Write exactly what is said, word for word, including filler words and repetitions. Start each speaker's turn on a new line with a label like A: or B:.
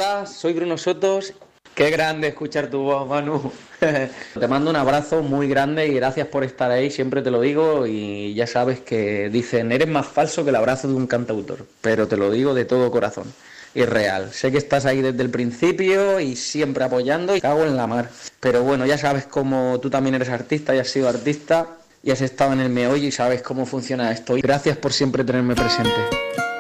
A: Hola, soy Bruno Sotos. Qué grande escuchar tu voz, Manu. Te mando un abrazo muy grande y gracias por estar ahí, siempre te lo digo, y ya sabes que dicen, eres más falso que el abrazo de un cantautor, pero te lo digo de todo corazón y real. Sé que estás ahí desde el principio y siempre apoyando y cago en la mar. Pero bueno, ya sabes cómo tú también eres artista y has sido artista y has estado en el meollo y sabes cómo funciona esto. Y gracias por siempre tenerme presente.